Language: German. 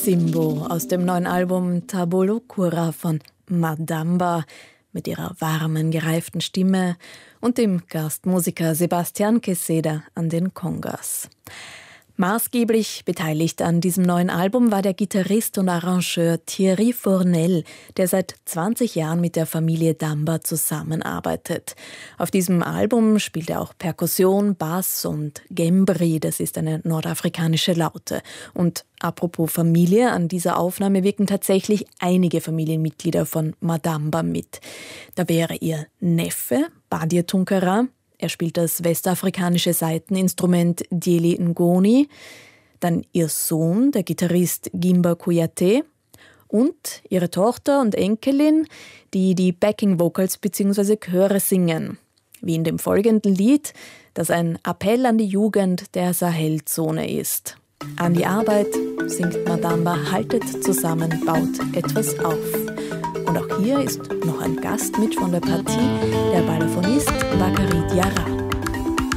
Simbo aus dem neuen Album Tabolokura von Madamba mit ihrer warmen, gereiften Stimme und dem Gastmusiker Sebastian Queseda an den Congas. Maßgeblich beteiligt an diesem neuen Album war der Gitarrist und Arrangeur Thierry Fournel, der seit 20 Jahren mit der Familie Damba zusammenarbeitet. Auf diesem Album spielt er auch Perkussion, Bass und Gembri, das ist eine nordafrikanische Laute. Und apropos Familie, an dieser Aufnahme wirken tatsächlich einige Familienmitglieder von Madamba mit. Da wäre ihr Neffe, Badir Tunkara. Er spielt das westafrikanische Saiteninstrument Dieli Ngoni, dann ihr Sohn, der Gitarrist Gimba Kouyaté und ihre Tochter und Enkelin, die die Backing Vocals bzw. Chöre singen. Wie in dem folgenden Lied, das ein Appell an die Jugend der Sahelzone ist. An die Arbeit singt Madamba, haltet zusammen, baut etwas auf. Und auch hier ist noch ein Gast mit von der Partie, der Balafonist Bakary Diarra.